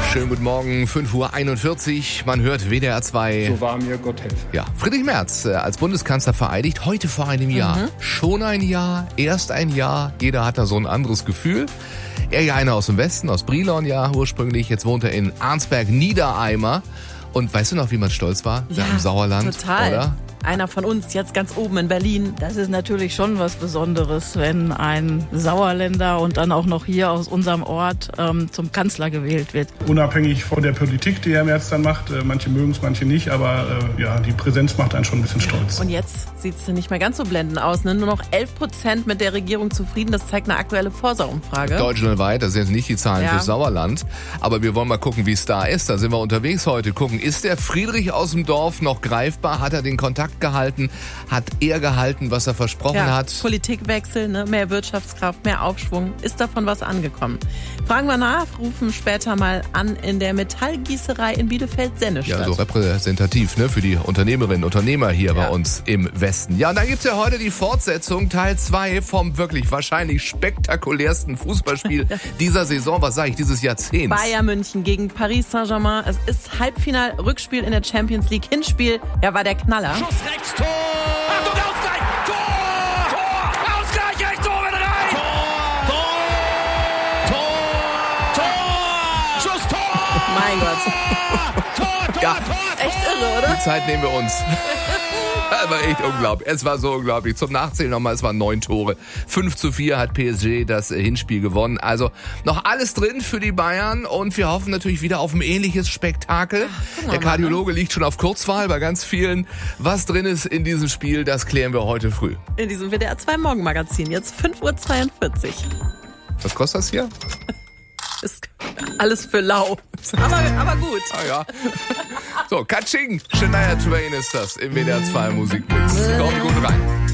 Schönen guten Morgen, 5:41 Uhr. Man hört WDR 2. So wahr mir Gott helfe. Ja, Friedrich Merz als Bundeskanzler vereidigt, heute vor einem Jahr. Schon ein Jahr, erst ein Jahr. Jeder hat da so ein anderes Gefühl. Er ja einer aus dem Westen, aus Brilon ja ursprünglich. Jetzt wohnt er in Arnsberg-Niedereimer. Und weißt du noch, wie man stolz war? Ja, im Sauerland, total. oder? Einer von uns jetzt ganz oben in Berlin. Das ist natürlich schon was Besonderes, wenn ein Sauerländer und dann auch noch hier aus unserem Ort zum Kanzler gewählt wird. Unabhängig von der Politik, die Herr Merz dann macht, manche mögen es, manche nicht, aber die Präsenz macht einen schon ein bisschen stolz. Und jetzt sieht es nicht mehr ganz so blendend aus. Ne? Nur noch 11% mit der Regierung zufrieden. Das zeigt eine aktuelle Forsa-Umfrage. Deutschlandweit, das sind jetzt nicht die Zahlen Ja. fürs Sauerland. Aber wir wollen mal gucken, wie es da ist. Da sind wir unterwegs heute. Gucken, ist der Friedrich aus dem Dorf noch greifbar? Hat er den Kontakt gehalten? Hat er gehalten, was er versprochen hat? Politikwechsel, ne? Mehr Wirtschaftskraft, mehr Aufschwung. Ist davon was angekommen? Fragen wir nach, rufen später mal an in der Metallgießerei in Bielefeld-Sennestadt. Ja, so repräsentativ, ne, für die Unternehmerinnen und Unternehmer hier bei uns im Westen. Ja, und dann gibt's ja heute die Fortsetzung, Teil 2 vom wirklich wahrscheinlich spektakulärsten Fußballspiel dieser Saison, was sage ich, dieses Jahrzehnts. Bayern München gegen Paris Saint-Germain. Es ist Halbfinal, Rückspiel in der Champions League. Hinspiel, war der Knaller. Schuss rechts, Tor! Achtung, Ausgleich! Tor! Tor! Ausgleich, rechts, Tor, mit rein! Tor! Tor! Tor! Schuss, Tor! Mein Gott. Tor! Ja. Echt irre, oder? Die Zeit nehmen wir uns. Das war echt unglaublich. Es war so unglaublich. Zum Nachzählen nochmal, es waren 9 Tore. 5:4 hat PSG das Hinspiel gewonnen. Also noch alles drin für die Bayern und wir hoffen natürlich wieder auf ein ähnliches Spektakel. Der Kardiologe liegt schon auf Kurzwahl bei ganz vielen. Was drin ist in diesem Spiel, das klären wir heute früh. In diesem WDR 2 Morgenmagazin. Jetzt 5:42 Uhr. Was kostet das hier? Ist alles für lau. Aber gut. Ah ja. So, Katsching. Shania Twain ist das im WDR 2 Musikmix. Kommt gut rein.